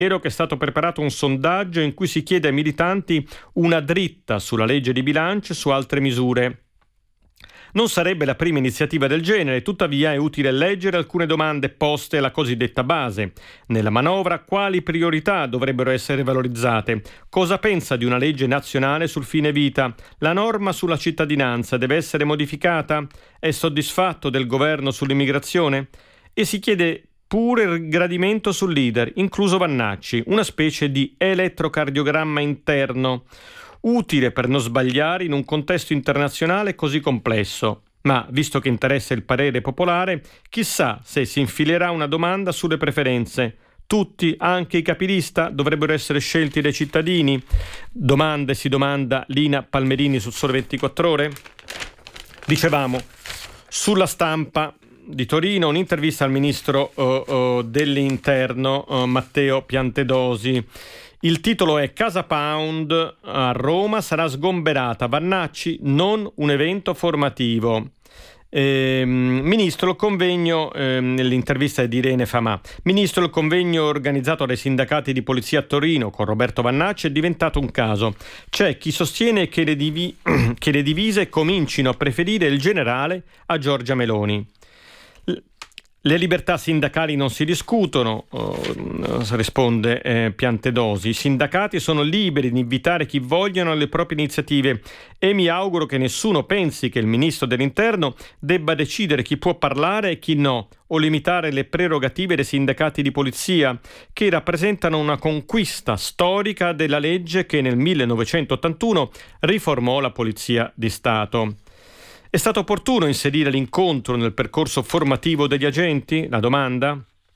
Che è stato preparato un sondaggio in cui si chiede ai militanti una dritta sulla legge di bilancio e su altre misure. Non sarebbe la prima iniziativa del genere, tuttavia è utile leggere alcune domande poste alla cosiddetta base. Nella manovra, quali priorità dovrebbero essere valorizzate? Cosa pensa di una legge nazionale sul fine vita? La norma sulla cittadinanza deve essere modificata? È soddisfatto del governo sull'immigrazione? E si chiede pure il gradimento sul leader, incluso Vannacci, una specie di elettrocardiogramma interno, utile per non sbagliare in un contesto internazionale così complesso. Ma, visto che interessa il parere popolare, chissà se si infilerà una domanda sulle preferenze. Tutti, anche i capilista, dovrebbero essere scelti dai cittadini? Si domanda Lina Palmerini sul Sole 24 Ore. Dicevamo, sulla Stampa di Torino un'intervista al ministro dell'Interno Matteo Piantedosi. Il titolo è Casa Pound a Roma sarà sgomberata, Vannacci non un evento formativo. Ministro, il convegno, nell'intervista è di Irene Famà. Ministro, il convegno organizzato dai sindacati di polizia a Torino con Roberto Vannacci è diventato un caso. C'è chi sostiene che le divise comincino a preferire il generale a Giorgia Meloni. Le libertà sindacali non si discutono, risponde Piantedosi. I sindacati sono liberi di invitare chi vogliono alle proprie iniziative e mi auguro che nessuno pensi che il ministro dell'Interno debba decidere chi può parlare e chi no, o limitare le prerogative dei sindacati di polizia, che rappresentano una conquista storica della legge che nel 1981 riformò la Polizia di Stato. È stato opportuno inserire l'incontro nel percorso formativo degli agenti? La domanda?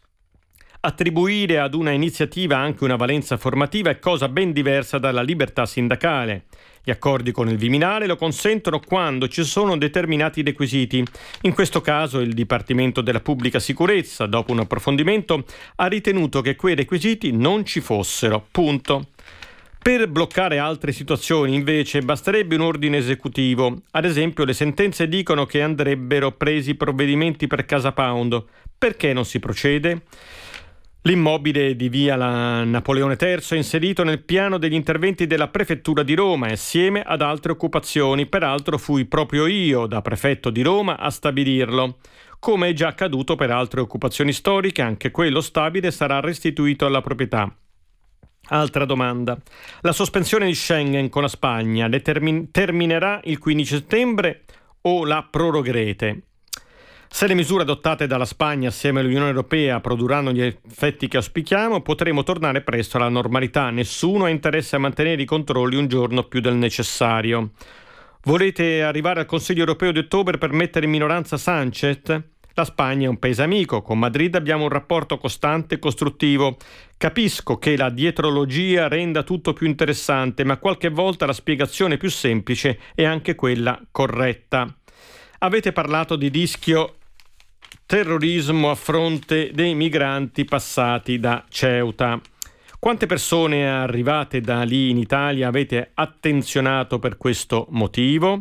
Attribuire ad una iniziativa anche una valenza formativa è cosa ben diversa dalla libertà sindacale. Gli accordi con il Viminale lo consentono quando ci sono determinati requisiti. In questo caso il Dipartimento della Pubblica Sicurezza, dopo un approfondimento, ha ritenuto che quei requisiti non ci fossero. Punto. Per bloccare altre situazioni, invece, basterebbe un ordine esecutivo. Ad esempio, le sentenze dicono che andrebbero presi provvedimenti per Casa Pound. Perché non si procede? L'immobile di via Napoleone III è inserito nel piano degli interventi della Prefettura di Roma, assieme ad altre occupazioni. Peraltro fui proprio io, da prefetto di Roma, a stabilirlo. Come è già accaduto per altre occupazioni storiche, anche quello stabile sarà restituito alla proprietà. Altra domanda. La sospensione di Schengen con la Spagna terminerà il 15 settembre o la prorogherete? Se le misure adottate dalla Spagna assieme all'Unione Europea produrranno gli effetti che auspichiamo, potremo tornare presto alla normalità. Nessuno ha interesse a mantenere i controlli un giorno più del necessario. Volete arrivare al Consiglio Europeo di ottobre per mettere in minoranza Sánchez? La Spagna è un paese amico, con Madrid abbiamo un rapporto costante e costruttivo. Capisco che la dietrologia renda tutto più interessante, ma qualche volta la spiegazione più semplice è anche quella corretta. Avete parlato di rischio terrorismo a fronte dei migranti passati da Ceuta. Quante persone arrivate da lì in Italia avete attenzionato per questo motivo?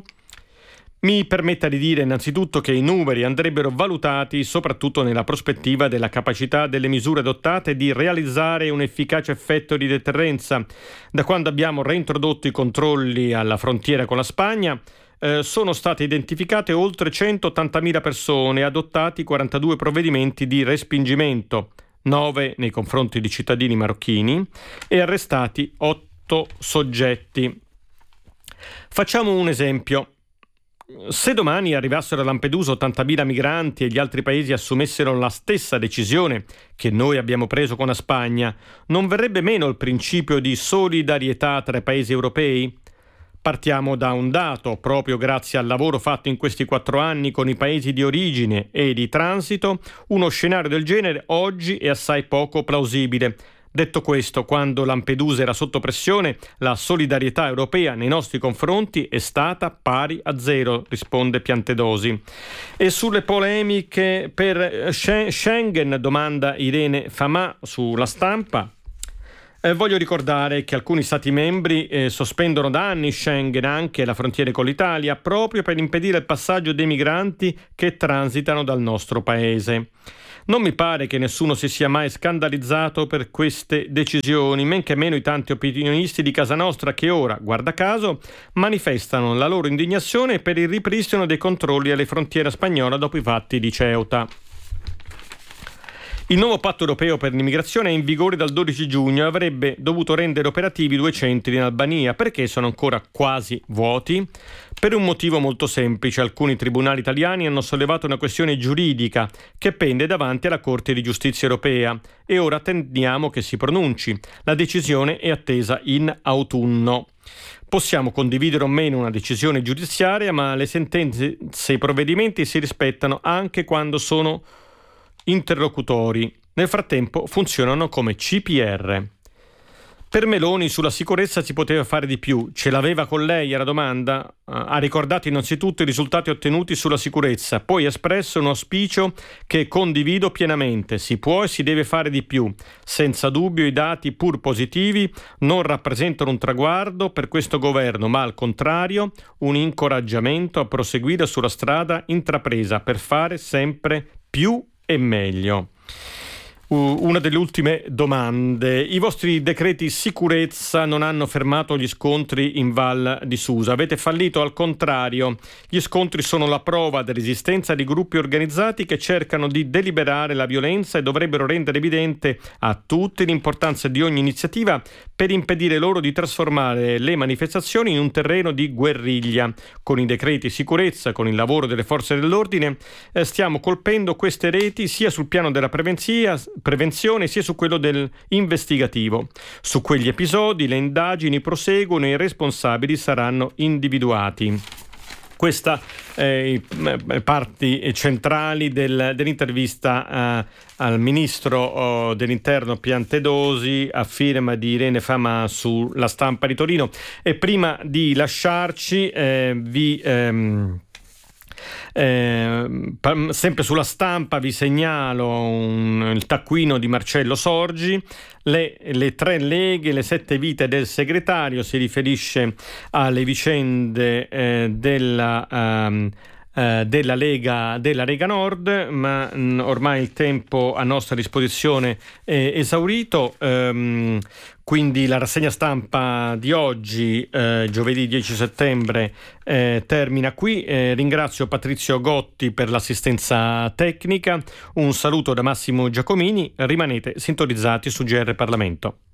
Mi permetta di dire innanzitutto che i numeri andrebbero valutati soprattutto nella prospettiva della capacità delle misure adottate di realizzare un efficace effetto di deterrenza. Da quando abbiamo reintrodotto i controlli alla frontiera con la Spagna, sono state identificate oltre 180.000 persone e adottati 42 provvedimenti di respingimento, 9 nei confronti di cittadini marocchini e arrestati 8 soggetti. Facciamo un esempio. Se domani arrivassero a Lampedusa 80.000 migranti e gli altri paesi assumessero la stessa decisione che noi abbiamo preso con la Spagna, non verrebbe meno il principio di solidarietà tra i paesi europei? Partiamo da un dato: proprio grazie al lavoro fatto in questi 4 anni con i paesi di origine e di transito, uno scenario del genere oggi è assai poco plausibile. Detto questo, quando Lampedusa era sotto pressione, la solidarietà europea nei nostri confronti è stata pari a 0, risponde Piantedosi. E sulle polemiche per Schengen, domanda Irene Famà sulla Stampa. Voglio ricordare che alcuni Stati membri sospendono da anni Schengen, anche alla frontiera con l'Italia, proprio per impedire il passaggio dei migranti che transitano dal nostro paese. Non mi pare che nessuno si sia mai scandalizzato per queste decisioni, men che meno i tanti opinionisti di casa nostra che ora, guarda caso, manifestano la loro indignazione per il ripristino dei controlli alle frontiere spagnola dopo i fatti di Ceuta. Il nuovo patto europeo per l'immigrazione è in vigore dal 12 giugno e avrebbe dovuto rendere operativi 2 centri in Albania. Perché sono ancora quasi vuoti? Per un motivo molto semplice. Alcuni tribunali italiani hanno sollevato una questione giuridica che pende davanti alla Corte di Giustizia europea e ora attendiamo che si pronunci. La decisione è attesa in autunno. Possiamo condividere o meno una decisione giudiziaria, ma le sentenze e i provvedimenti si rispettano anche quando sono interlocutori. Nel frattempo funzionano come CPR. Per Meloni sulla sicurezza si poteva fare di più. Ce l'aveva con lei? Era domanda. Ha ricordato innanzitutto i risultati ottenuti sulla sicurezza, poi ha espresso un auspicio che condivido pienamente. Si può e si deve fare di più. Senza dubbio i dati, pur positivi, non rappresentano un traguardo per questo governo, ma al contrario un incoraggiamento a proseguire sulla strada intrapresa per fare sempre più e meglio. Una delle ultime domande. I vostri decreti sicurezza non hanno fermato gli scontri in Val di Susa. Avete fallito al contrario. Gli scontri sono la prova dell'esistenza di gruppi organizzati che cercano di deliberare la violenza e dovrebbero rendere evidente a tutti l'importanza di ogni iniziativa per impedire loro di trasformare le manifestazioni in un terreno di guerriglia. Con i decreti sicurezza, con il lavoro delle forze dell'ordine, stiamo colpendo queste reti sia sul piano della prevenzione sia su quello del investigativo. Su quegli episodi le indagini proseguono e i responsabili saranno individuati. Questa parti centrali dell'intervista al ministro dell'interno Piantedosi a firma di Irene Famà sulla Stampa di Torino. E prima di lasciarci sempre sulla Stampa vi segnalo il taccuino di Marcello Sorgi, le 3 leghe, le 7 vite del segretario. Si riferisce alle vicende della Lega Nord, ma ormai il tempo a nostra disposizione è esaurito. Quindi la rassegna stampa di oggi, giovedì 10 settembre, termina qui. Ringrazio Patrizio Gotti per l'assistenza tecnica. Un saluto da Massimo Giacomini. Rimanete sintonizzati su GR Parlamento.